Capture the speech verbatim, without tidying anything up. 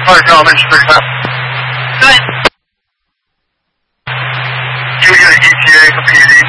二十号问十分三。 对。 九九一七 A 和 P 零。